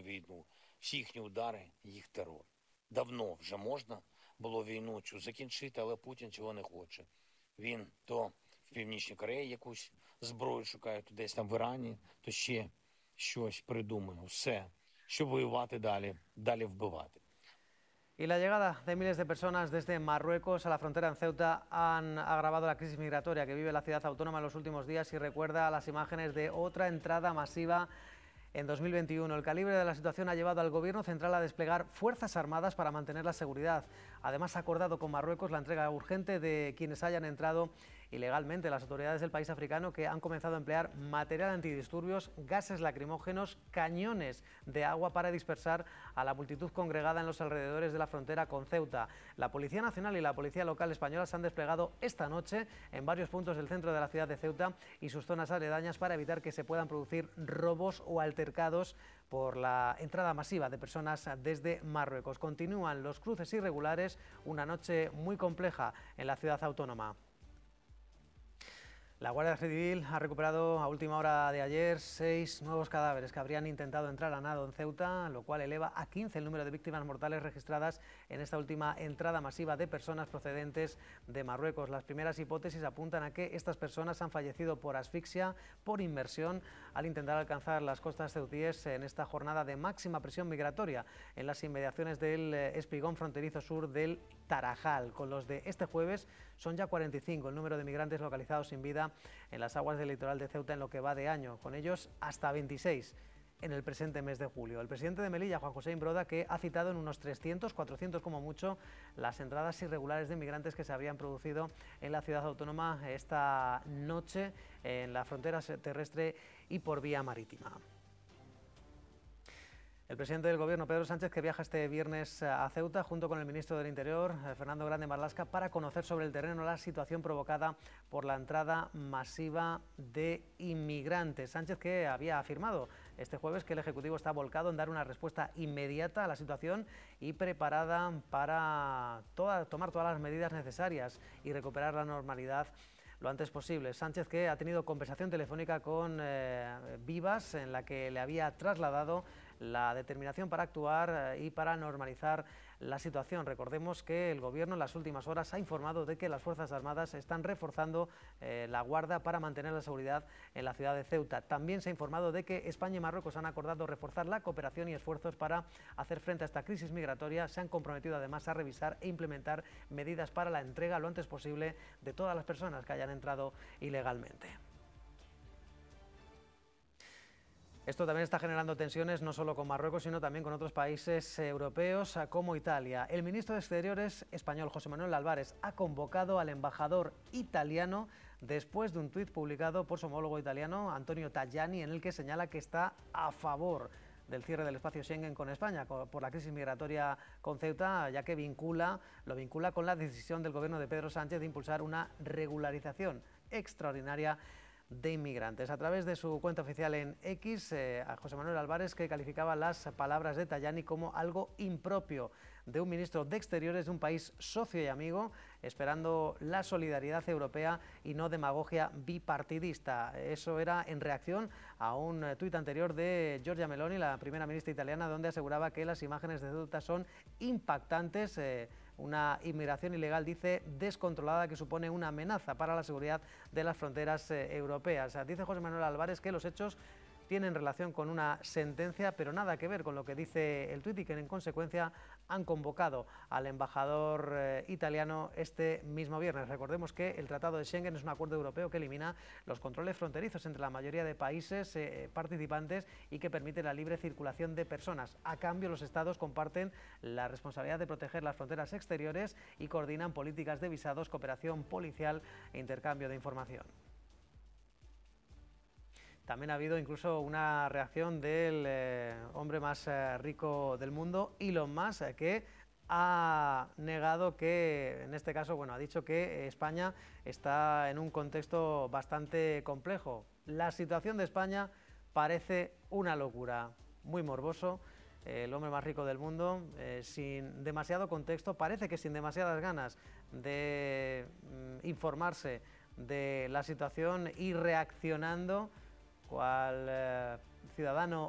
війну, всі їхні удари, їх терор. Давно вже можна було війну цю закінчити, але Путін цього не хоче. Він то в Північній Кореї якусь зброю шукає, то десь там в Ірані, то ще щось придумає. Все, щоб воювати далі вбивати. Y la llegada de miles de personas desde Marruecos a la frontera en Ceuta han agravado la crisis migratoria que vive la ciudad autónoma en los últimos días y recuerda las imágenes de otra entrada masiva en 2021. El calibre de la situación ha llevado al Gobierno central a desplegar fuerzas armadas para mantener la seguridad. Además, ha acordado con Marruecos la entrega urgente de quienes hayan entrado ilegalmente. Las autoridades del país africano que han comenzado a emplear material antidisturbios, gases lacrimógenos, cañones de agua para dispersar a la multitud congregada en los alrededores de la frontera con Ceuta. La Policía Nacional y la Policía Local española se han desplegado esta noche en varios puntos del centro de la ciudad de Ceuta y sus zonas aledañas para evitar que se puedan producir robos o altercados por la entrada masiva de personas desde Marruecos. Continúan los cruces irregulares, una noche muy compleja en la ciudad autónoma. La Guardia Civil ha recuperado a última hora de ayer 6 nuevos cadáveres que habrían intentado entrar a nado en Ceuta, lo cual eleva a 15 el número de víctimas mortales registradas en esta última entrada masiva de personas procedentes de Marruecos. Las primeras hipótesis apuntan a que estas personas han fallecido por asfixia, por inmersión, al intentar alcanzar las costas ceutíes en esta jornada de máxima presión migratoria en las inmediaciones del espigón fronterizo sur del Tarajal. Con los de este jueves son ya 45 el número de migrantes localizados sin vida en las aguas del litoral de Ceuta en lo que va de año, con ellos hasta 26 en el presente mes de julio. El presidente de Melilla, Juan José Imbroda, que ha citado en unos 300, 400 como mucho, las entradas irregulares de migrantes que se habrían producido en la ciudad autónoma esta noche en la frontera terrestre y por vía marítima. El presidente del Gobierno, Pedro Sánchez, que viaja este viernes a Ceuta junto con el ministro del Interior, Fernando Grande Marlaska, para conocer sobre el terreno la situación provocada por la entrada masiva de inmigrantes. Sánchez, que había afirmado este jueves que el Ejecutivo está volcado en dar una respuesta inmediata a la situación y preparada para tomar todas las medidas necesarias y recuperar la normalidad lo antes posible. Sánchez, que ha tenido conversación telefónica con Vivas, en la que le había trasladado la determinación para actuar y para normalizar la situación. Recordemos que el Gobierno en las últimas horas ha informado de que las Fuerzas Armadas están reforzando la guarda para mantener la seguridad en la ciudad de Ceuta. También se ha informado de que España y Marruecos han acordado reforzar la cooperación y esfuerzos para hacer frente a esta crisis migratoria. Se han comprometido además a revisar e implementar medidas para la entrega lo antes posible de todas las personas que hayan entrado ilegalmente. Esto también está generando tensiones no solo con Marruecos, sino también con otros países europeos como Italia. El ministro de Exteriores español, José Manuel Álvarez, ha convocado al embajador italiano después de un tuit publicado por su homólogo italiano, Antonio Tajani, en el que señala que está a favor del cierre del espacio Schengen con España por la crisis migratoria con Ceuta, ya que lo vincula con la decisión del gobierno de Pedro Sánchez de impulsar una regularización extraordinaria de inmigrantes. A través de su cuenta oficial en X, a José Manuel Álvarez, que calificaba las palabras de Tajani como algo impropio de un ministro de Exteriores de un país socio y amigo, esperando la solidaridad europea y no demagogia bipartidista. Eso era en reacción a un tuit anterior de Giorgia Meloni, la primera ministra italiana, donde aseguraba que las imágenes de Ceuta son impactantes. Una inmigración ilegal, dice, descontrolada, que supone una amenaza para la seguridad de las fronteras europeas. Dice José Manuel Álvarez que los hechos tienen relación con una sentencia, pero nada que ver con lo que dice el tuit, y que en consecuencia han convocado al embajador italiano este mismo viernes. Recordemos que el Tratado de Schengen es un acuerdo europeo que elimina los controles fronterizos entre la mayoría de países participantes y que permite la libre circulación de personas. A cambio, los Estados comparten la responsabilidad de proteger las fronteras exteriores y coordinan políticas de visados, cooperación policial e intercambio de información. También ha habido incluso una reacción del hombre más rico del mundo, Elon Musk, que ha negado que, en este caso, ha dicho que España está en un contexto bastante complejo. La situación de España parece una locura, muy morboso. El hombre más rico del mundo, sin demasiado contexto, parece que sin demasiadas ganas de informarse de la situación y reaccionando cual ciudadano